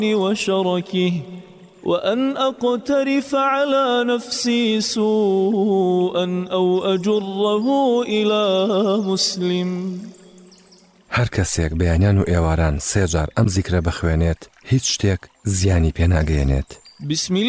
وشركه وأن أقترف على نفسي سوءا أو أجره إلى مسلم. هەر کەسێک بەیانیان و ئێواران 3 جار ئەم زیکرە بخوێنێت هیچ شتێک زیانی پێ ناگەیەنێت. بسم